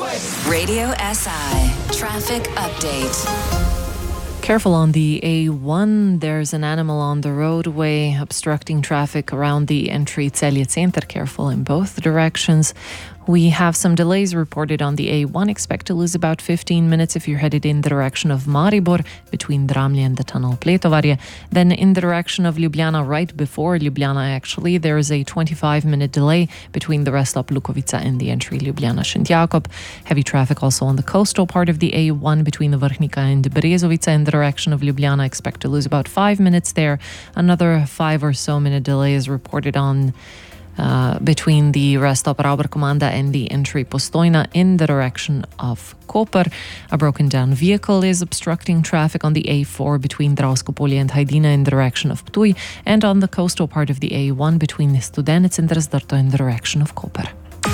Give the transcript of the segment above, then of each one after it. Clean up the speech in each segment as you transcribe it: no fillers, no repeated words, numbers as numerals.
Radio SI Traffic Update. Careful on the A1, there's an animal on the roadway obstructing traffic around the entry Celje Center. Careful in both directions. We have some delays reported on the A1. Expect to lose about 15 minutes if you're headed in the direction of Maribor, between Dramlje and the tunnel Pletovarje. Then in the direction of Ljubljana, right before Ljubljana actually, there is a 25-minute delay between the rest stop Lukovica and the entry Ljubljana Šentjakov. Heavy traffic also on the coastal part of the A1 between the Vrhnika and Brezovica in the direction of Ljubljana. Expect to lose about 5 minutes there. Another 5 or so minute delay is reported on between the rest stop Rauber-Komanda and the entry Postojna in the direction of Koper. A broken down vehicle is obstructing traffic on the A4 between Dravsko Polje and Hajdina in the direction of Ptuj, and on the coastal part of the A1 between Studenec and Razdrto in the direction of Koper.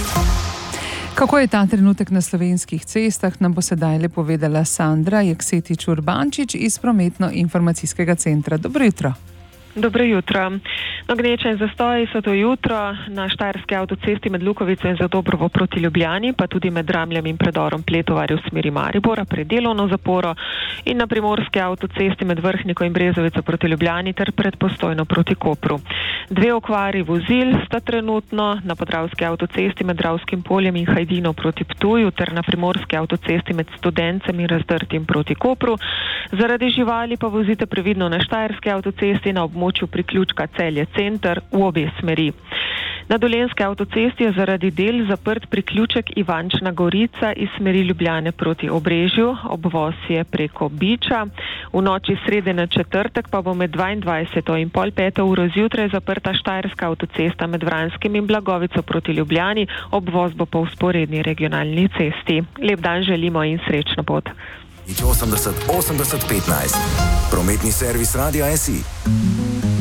Kako je ta trenutek na slovenskih cestah, nam bo sedaj le povedala Sandra Jeksetič-Urbančič iz Prometno-informacijskega centra. Dobro jutro. Dobro jutro. No, gneče in zastoji so to jutro na Štajerski avtocesti med Lukovico in Zadobrovo proti Ljubljani, pa tudi med Dramljem in predorom Pletovarje v smeri Maribora pred delovno zaporo in na Primorski avtocesti med Vrhniko in Brezovico proti Ljubljani ter pred Postojno proti Kopru. 2 okvari vozil sta trenutno na Podravski avtocesti med Dravskim poljem in Hajdino proti Ptuju ter na Primorski avtocesti med Studencem in Razdrtim proti Kopru. Zaradi živali pa vozite previdno na Štajerski avtocesti na območju priključka Celje Center v obe smeri. Na Dolenjski avtocesti je zaradi del zaprt priključek Ivančna Gorica iz smeri Ljubljane proti Obrežju, obvoz je preko Biča. V noči srede na četrtek pa bo med 22. in pol 5. uro zjutraj zaprta Štajerska avtocesta med Vranskim in Blagovico proti Ljubljani, obvoz bo po vzporedni regionalni cesti. Lep dan želimo in srečno pot. 80 80 15. Prometni servis Radia SI.